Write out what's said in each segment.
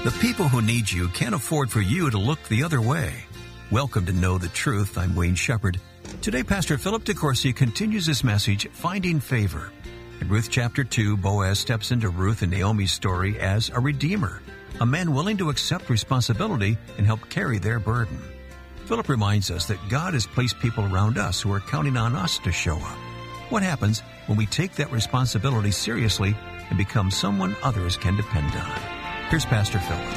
The people who need you can't afford for you to look the other way. Welcome to Know the Truth. I'm Wayne Shepherd. Today, Pastor Philip DeCourcy continues his message, Finding Favor. In Ruth chapter 2, Boaz steps into Ruth and Naomi's story as a redeemer, a man willing to accept responsibility and help carry their burden. Philip reminds us that God has placed people around us who are counting on us to show up. What happens when we take that responsibility seriously and become someone others can depend on? Here's Pastor Philip.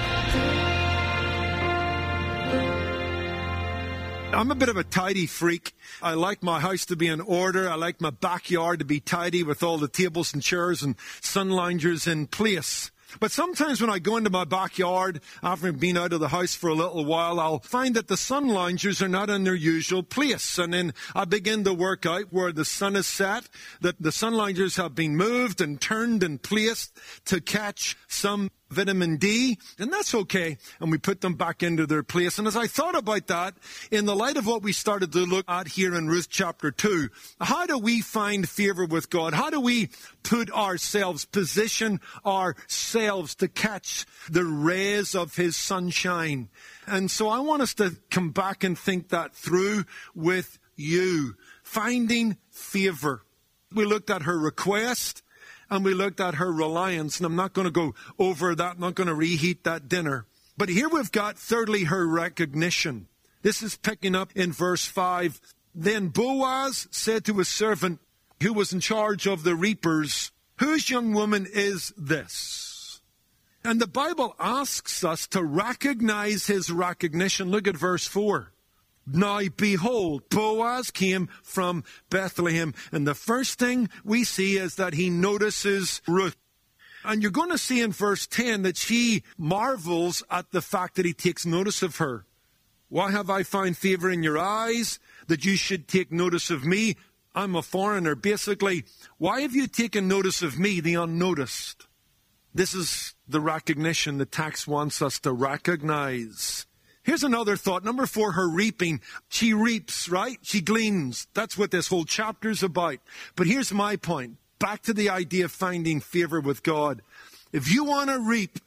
I'm a bit of a tidy freak. I like my house to be in order. I like my backyard to be tidy with all the tables and chairs and sun loungers in place. But sometimes when I go into my backyard, after being out of the house for a little while, I'll find that the sun loungers are not in their usual place. And then I begin to work out where the sun is set, that the sun loungers have been moved and turned and placed to catch some vitamin D, and that's okay. And we put them back into their place. And as I thought about that, in the light of what we started to look at here in Ruth chapter 2, how do we find favor with God? How do we put ourselves, position ourselves to catch the rays of His sunshine? And so I want us to come back and think that through with you. Finding favor. We looked at her request, and we looked at her reliance, and I'm not going to go over that. I'm not going to reheat that dinner. But here we've got, thirdly, her recognition. This is picking up in verse 5. Then Boaz said to his servant, who was in charge of the reapers, "Whose young woman is this?" And the Bible asks us to recognize his recognition. Look at verse 4. Now, behold, Boaz came from Bethlehem. And the first thing we see is that he notices Ruth. And you're going to see in verse 10 that she marvels at the fact that he takes notice of her. Why have I found favor in your eyes that you should take notice of me? I'm a foreigner. Basically, why have you taken notice of me, the unnoticed? This is the recognition the text wants us to recognize. Here's another thought. Number 4, her reaping. She reaps, right? She gleans. That's what this whole chapter's about. But here's my point. Back to the idea of finding favor with God. If you want to reap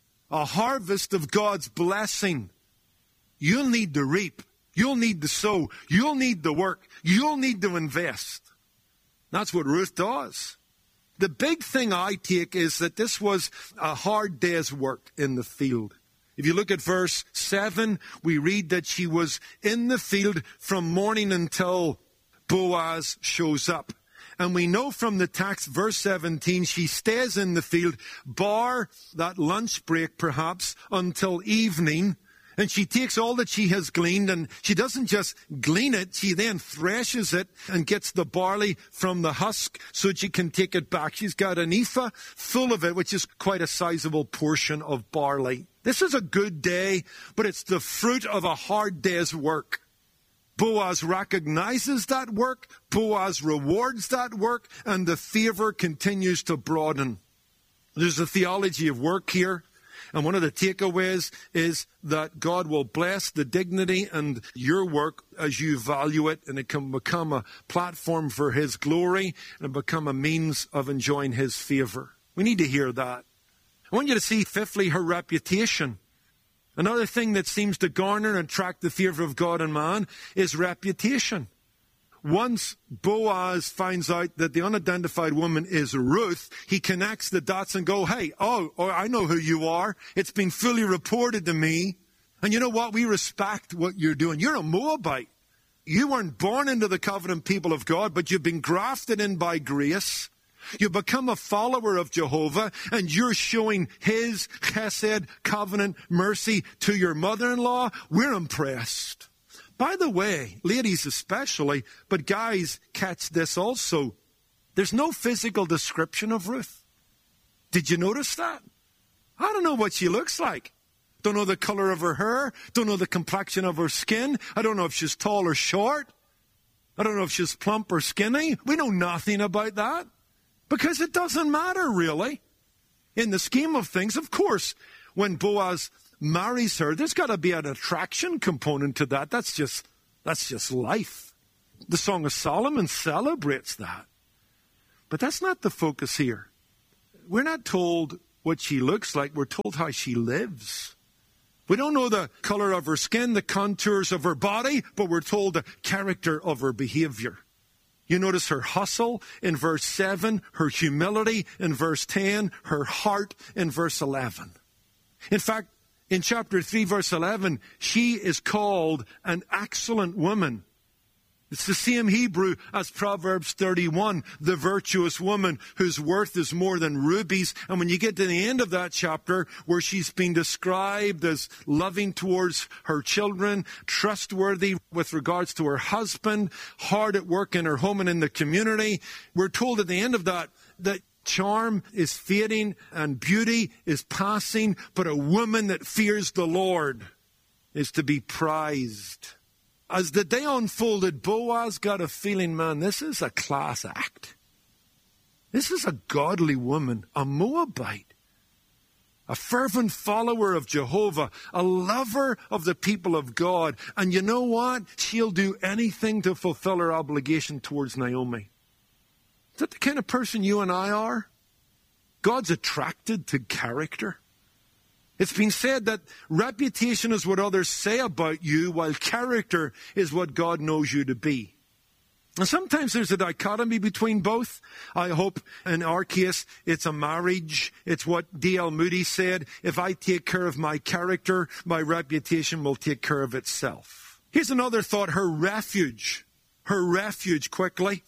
a harvest of God's blessing, you'll need to reap. You'll need to sow. You'll need to work. You'll need to invest. That's what Ruth does. The big thing I take is that this was a hard day's work in the field. If you look at verse 7, we read that she was in the field from morning until Boaz shows up. And we know from the text, verse 17, she stays in the field, bar that lunch break perhaps, until evening. And she takes all that she has gleaned, and she doesn't just glean it, she then threshes it and gets the barley from the husk so that she can take it back. She's got an ephah full of it, which is quite a sizable portion of barley. This is a good day, but it's the fruit of a hard day's work. Boaz recognizes that work, Boaz rewards that work, and the favor continues to broaden. There's a theology of work here. And one of the takeaways is that God will bless the dignity and your work as you value it, and it can become a platform for His glory and become a means of enjoying His favor. We need to hear that. I want you to see, fifthly, her reputation. Another thing that seems to garner and attract the favor of God and man is reputation. Once Boaz finds out that the unidentified woman is Ruth, he connects the dots and go, hey, I know who you are. It's been fully reported to me. And you know what? We respect what you're doing. You're a Moabite. You weren't born into the covenant people of God, but you've been grafted in by grace. You become a follower of Jehovah, and you're showing His chesed, covenant, mercy to your mother-in-law. We're impressed. By the way, ladies especially, but guys catch this also. There's no physical description of Ruth. Did you notice that? I don't know what she looks like. Don't know the color of her hair. Don't know the complexion of her skin. I don't know if she's tall or short. I don't know if she's plump or skinny. We know nothing about that because it doesn't matter really. In the scheme of things, of course, when Boaz marries her, there's got to be an attraction component to that. That's just life. The Song of Solomon celebrates that. But that's not the focus here. We're not told what she looks like. We're told how she lives. We don't know the color of her skin, the contours of her body, but we're told the character of her behavior. You notice her hustle in verse 7, her humility in verse 10, her heart in verse 11. In fact, in chapter 3, verse 11, she is called an excellent woman. It's the same Hebrew as Proverbs 31, the virtuous woman whose worth is more than rubies. And when you get to the end of that chapter, where she's been described as loving towards her children, trustworthy with regards to her husband, hard at work in her home and in the community, we're told at the end of that charm is fading and beauty is passing, but a woman that fears the Lord is to be prized. As the day unfolded, Boaz got a feeling, man, this is a class act. This is a godly woman, a Moabite, a fervent follower of Jehovah, a lover of the people of God. And you know what? She'll do anything to fulfill her obligation towards Naomi. Is that the kind of person you and I are? God's attracted to character. It's been said that reputation is what others say about you, while character is what God knows you to be. And sometimes there's a dichotomy between both. I hope in our case it's a marriage. It's what D.L. Moody said, if I take care of my character, my reputation will take care of itself. Here's another thought, her refuge quickly.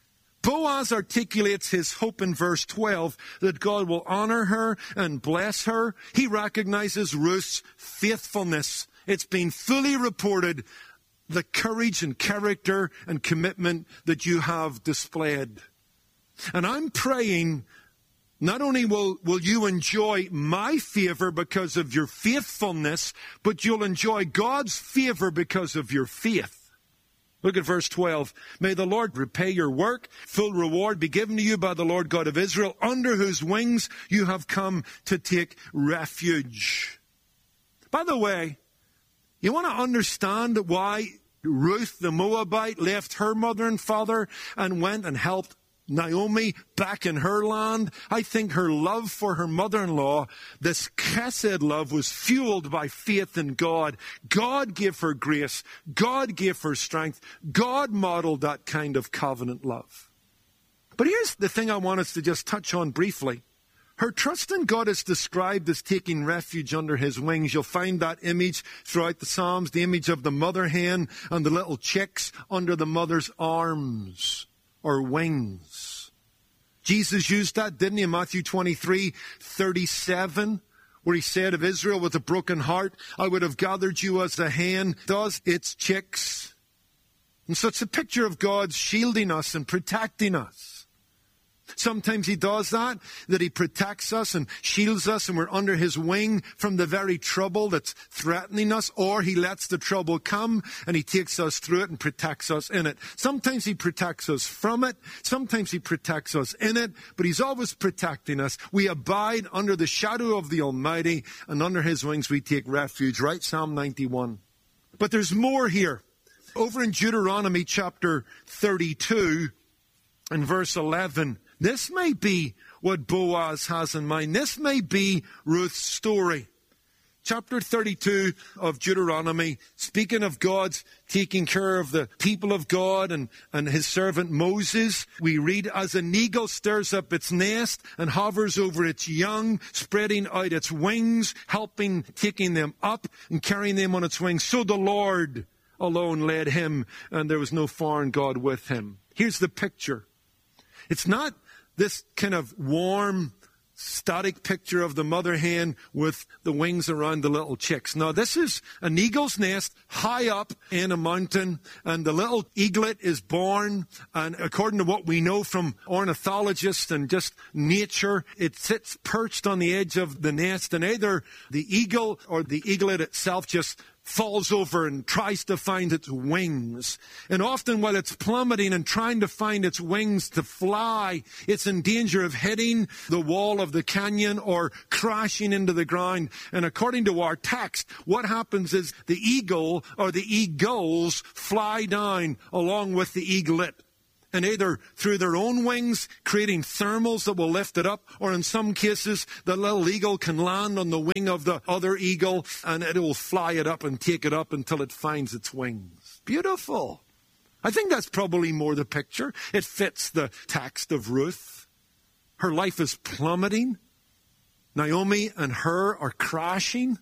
Boaz articulates his hope in verse 12 that God will honor her and bless her. He recognizes Ruth's faithfulness. It's been fully reported, the courage and character and commitment that you have displayed. And I'm praying not only will you enjoy my favor because of your faithfulness, but you'll enjoy God's favor because of your faith. Look at verse 12. May the Lord repay your work. Full reward be given to you by the Lord God of Israel, under whose wings you have come to take refuge. By the way, you want to understand why Ruth the Moabite left her mother and father and went and helped Naomi back in her land? I think her love for her mother-in-law, this chesed love, was fueled by faith in God. God gave her grace. God gave her strength. God modeled that kind of covenant love. But here's the thing I want us to just touch on briefly. Her trust in God is described as taking refuge under his wings. You'll find that image throughout the Psalms, the image of the mother hen and the little chicks under the mother's arms or wings. Jesus used that, didn't he, in Matthew 23:37, where he said of Israel with a broken heart, I would have gathered you as a hen does its chicks. And so it's a picture of God shielding us and protecting us. Sometimes he does that he protects us and shields us and we're under his wing from the very trouble that's threatening us, or he lets the trouble come and he takes us through it and protects us in it. Sometimes he protects us from it, sometimes he protects us in it, but he's always protecting us. We abide under the shadow of the Almighty, and under his wings we take refuge, right? Psalm 91. But there's more here. Over in Deuteronomy chapter 32 and verse 11, this may be what Boaz has in mind. This may be Ruth's story. Chapter 32 of Deuteronomy, speaking of God's taking care of the people of God and his servant Moses, we read, as an eagle stirs up its nest and hovers over its young, spreading out its wings, helping, taking them up and carrying them on its wings, so the Lord alone led him, and there was no foreign god with him. Here's the picture. It's not this kind of warm, static picture of the mother hen with the wings around the little chicks. No, this is an eagle's nest high up in a mountain, and the little eaglet is born, and according to what we know from ornithologists and just nature, it sits perched on the edge of the nest, and either the eagle or the eaglet itself just falls over and tries to find its wings. And often while it's plummeting and trying to find its wings to fly, it's in danger of hitting the wall of the canyon or crashing into the ground. And according to our text, what happens is the eagle or the eagles fly down along with the eaglet. and either through their own wings, creating thermals that will lift it up, or in some cases, the little eagle can land on the wing of the other eagle, and it will fly it up and take it up until it finds its wings. Beautiful. I think that's probably more the picture. It fits the text of Ruth. Her life is plummeting. Naomi and her are crashing.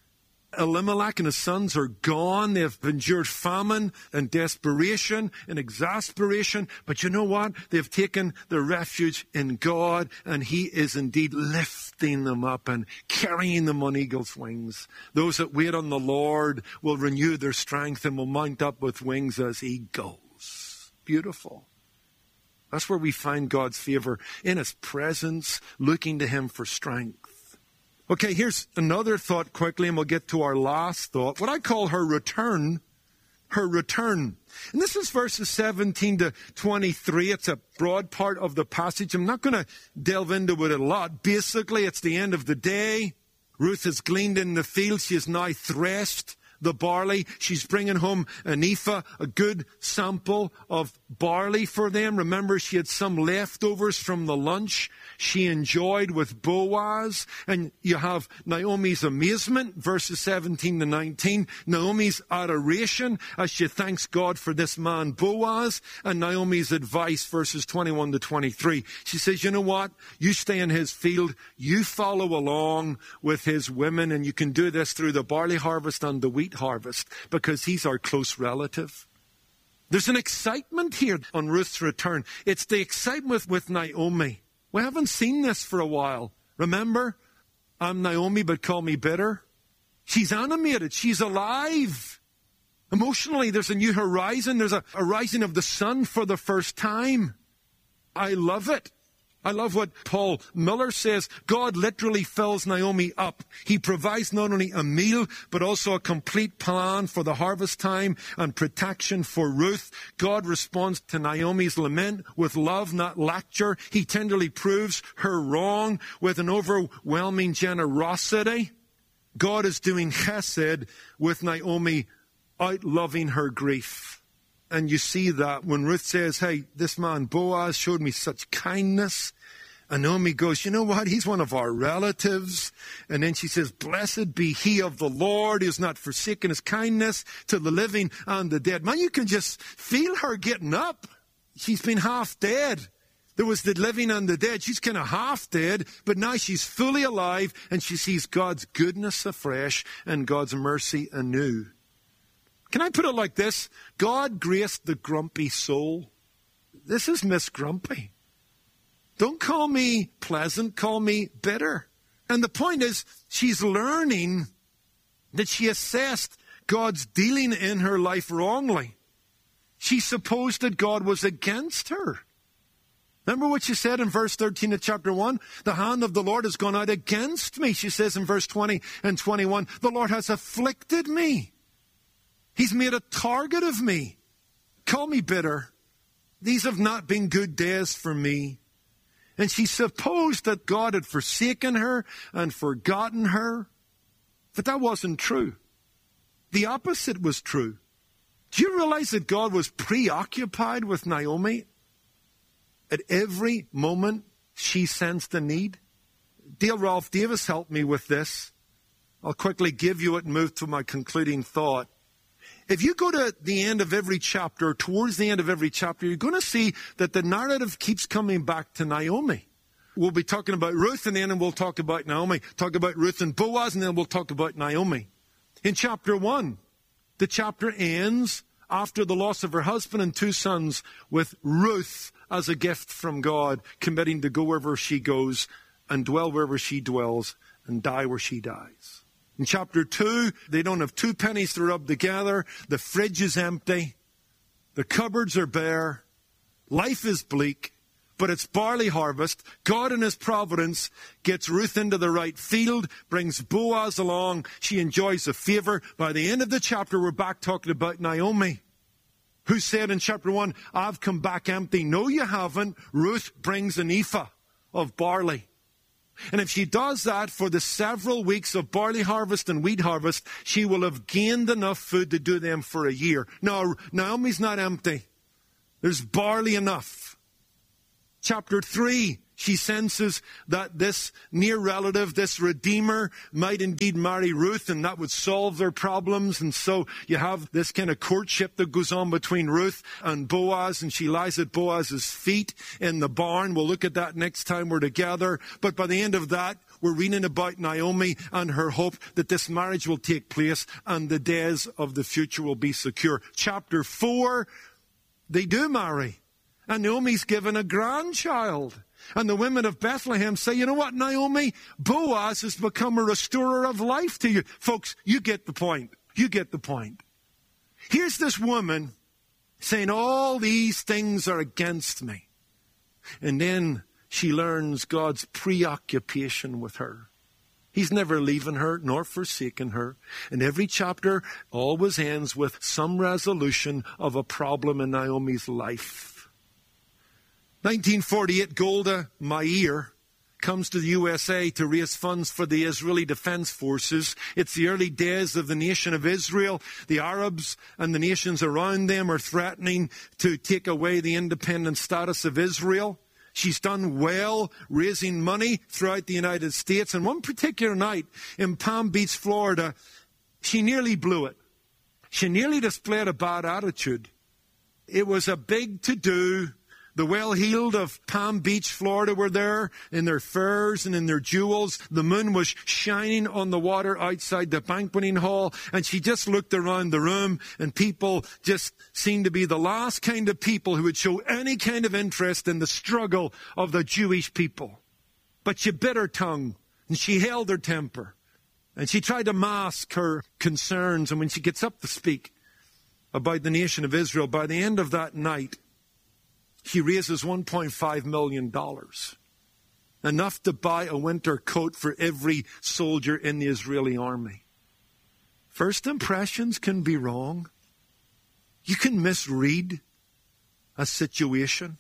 Elimelech and his sons are gone. They've endured famine and desperation and exasperation. But you know what? They've taken their refuge in God, and He is indeed lifting them up and carrying them on eagle's wings. Those that wait on the Lord will renew their strength and will mount up with wings as eagles. Beautiful. That's where we find God's favor, in His presence, looking to Him for strength. Okay, here's another thought quickly, and we'll get to our last thought. What I call her return. Her return. And this is verses 17 to 23. It's a broad part of the passage. I'm not going to delve into it a lot. Basically, it's the end of the day. Ruth has gleaned in the field. She has now threshed the barley. She's bringing home an ephah, a good sample of barley for them. Remember, she had some leftovers from the lunch she enjoyed with Boaz. And you have Naomi's amazement, verses 17 to 19. Naomi's adoration as she thanks God for this man Boaz. And Naomi's advice, verses 21 to 23. She says, you know what? You stay in his field. You follow along with his women. And you can do this through the barley harvest and the wheat harvest, because he's our close relative. There's an excitement here on Ruth's return. It's the excitement with Naomi. We haven't seen this for a while. Remember? I'm Naomi, but call me bitter. She's animated. She's alive. Emotionally, there's a new horizon. There's a rising of the sun for the first time. I love it. I love what Paul Miller says. God literally fills Naomi up. He provides not only a meal, but also a complete plan for the harvest time and protection for Ruth. God responds to Naomi's lament with love, not lecture. He tenderly proves her wrong with an overwhelming generosity. God is doing chesed with Naomi, outloving her grief. And you see that when Ruth says, hey, this man Boaz showed me such kindness. And Naomi goes, you know what? He's one of our relatives. And then she says, blessed be he of the Lord who has not forsaken his kindness to the living and the dead. Man, you can just feel her getting up. She's been half dead. There was the living and the dead. She's kind of half dead, but now she's fully alive, and she sees God's goodness afresh and God's mercy anew. Can I put it like this? God graced the grumpy soul. This is Miss Grumpy. Don't call me pleasant, call me bitter. And the point is, she's learning that she assessed God's dealing in her life wrongly. She supposed that God was against her. Remember what she said in verse 13 of chapter 1? The hand of the Lord has gone out against me. She says in verse 20 and 21, the Lord has afflicted me. He's made a target of me. Call me bitter. These have not been good days for me. And she supposed that God had forsaken her and forgotten her. But that wasn't true. The opposite was true. Do you realize that God was preoccupied with Naomi? At every moment she sensed a need. Dale Ralph Davis helped me with this. I'll quickly give you it and move to my concluding thought. If you go to the end of every chapter, towards the end of every chapter, you're going to see that the narrative keeps coming back to Naomi. We'll be talking about Ruth, and then we'll talk about Naomi. Talk about Ruth and Boaz, and then we'll talk about Naomi. In chapter 1, the chapter ends after the loss of her husband and 2 sons, with Ruth as a gift from God, committing to go wherever she goes and dwell wherever she dwells and die where she dies. In chapter 2, they don't have 2 pennies to rub together. The fridge is empty. The cupboards are bare. Life is bleak, but it's barley harvest. God in his providence gets Ruth into the right field, brings Boaz along. She enjoys the favor. By the end of the chapter, we're back talking about Naomi, who said in chapter 1, I've come back empty. No, you haven't. Ruth brings an ephah of barley. And if she does that for the several weeks of barley harvest and wheat harvest, she will have gained enough food to do them for a year. No, Naomi's not empty. There's barely enough. Chapter 3, she senses that this near relative, this redeemer, might indeed marry Ruth, and that would solve their problems. And so you have this kind of courtship that goes on between Ruth and Boaz, and she lies at Boaz's feet in the barn. We'll look at that next time we're together. But by the end of that, we're reading about Naomi and her hope that this marriage will take place and the days of the future will be secure. Chapter 4, they do marry. And Naomi's given a grandchild. And the women of Bethlehem say, you know what, Naomi? Boaz has become a restorer of life to you. Folks, you get the point. You get the point. Here's this woman saying, all these things are against me. And then she learns God's preoccupation with her. He's never leaving her nor forsaken her. And every chapter always ends with some resolution of a problem in Naomi's life. 1948, Golda Meir comes to the USA to raise funds for the Israeli Defense Forces. It's the early days of the nation of Israel. The Arabs and the nations around them are threatening to take away the independent status of Israel. She's done well raising money throughout the United States. And one particular night in Palm Beach, Florida, she nearly blew it. She nearly displayed a bad attitude. It was a big to-do. The well-heeled of Palm Beach, Florida were there in their furs and in their jewels. The moon was shining on the water outside the banqueting hall, and she just looked around the room, and people just seemed to be the last kind of people who would show any kind of interest in the struggle of the Jewish people. But she bit her tongue, and she held her temper, and she tried to mask her concerns. And when she gets up to speak about the nation of Israel, by the end of that night, she raises $1.5 million, enough to buy a winter coat for every soldier in the Israeli army. First impressions can be wrong. You can misread a situation.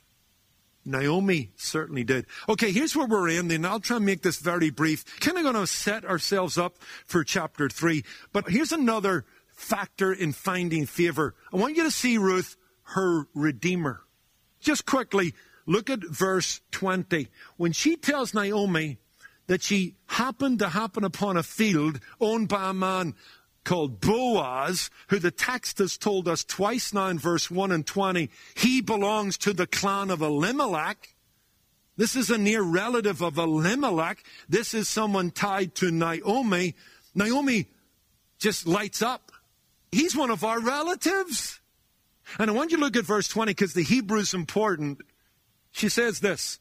Naomi certainly did. Okay, here's where we're ending. I'll try and make this very brief. Kind of going to set ourselves up for chapter 3. But here's another factor in finding favor. I want you to see Ruth, her Redeemer. Just quickly, look at verse 20. When she tells Naomi that she happened to happen upon a field owned by a man called Boaz, who the text has told us twice now in verse 1 and 20, he belongs to the clan of Elimelech. This is a near relative of Elimelech. This is someone tied to Naomi. Naomi just lights up. He's one of our relatives. And I want you to look at verse 20 because the Hebrew is important. She says this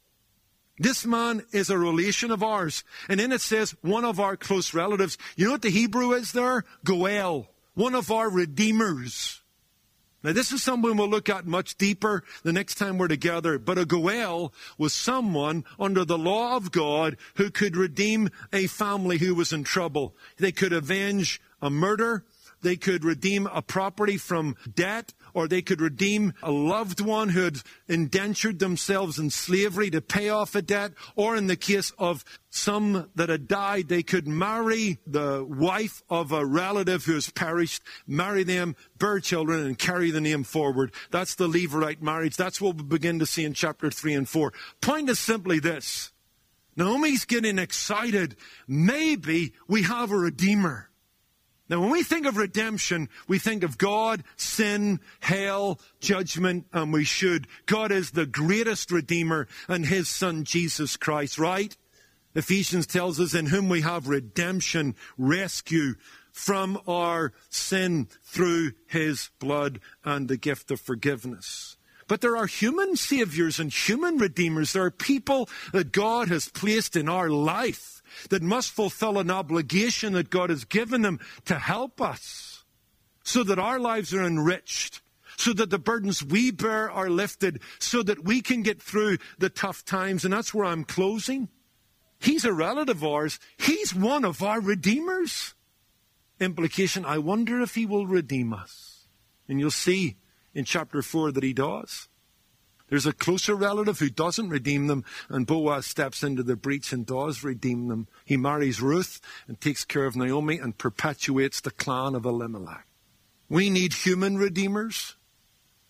man is a relation of ours. And then it says one of our close relatives. You know what the Hebrew is there? Goel, one of our redeemers. Now this is something we'll look at much deeper the next time we're together. But a Goel was someone under the law of God who could redeem a family who was in trouble. They could avenge a murder. They could redeem a property from debt, or they could redeem a loved one who had indentured themselves in slavery to pay off a debt, or in the case of some that had died, they could marry the wife of a relative who has perished, marry them, bear children, and carry the name forward. That's the Levirate marriage. That's what we begin to see in chapter 3 and 4. Point is simply this. Naomi's getting excited. Maybe we have a Redeemer. Now, when we think of redemption, we think of God, sin, hell, judgment, and we should. God is the greatest Redeemer and His Son, Jesus Christ, right? Ephesians tells us in whom we have redemption, rescue from our sin through His blood and the gift of forgiveness. But there are human saviors and human redeemers. There are people that God has placed in our life that must fulfill an obligation that God has given them to help us so that our lives are enriched, so that the burdens we bear are lifted, so that we can get through the tough times. And that's where I'm closing. He's a relative of ours. He's one of our redeemers. Implication, I wonder if He will redeem us. And you'll see in chapter 4 that He does. There's a closer relative who doesn't redeem them, and Boaz steps into the breach and does redeem them. He marries Ruth and takes care of Naomi and perpetuates the clan of Elimelech. We need human redeemers.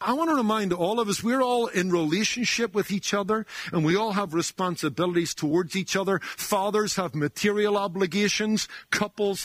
I want to remind all of us, we're all in relationship with each other, and we all have responsibilities towards each other. Fathers have material obligations. Couples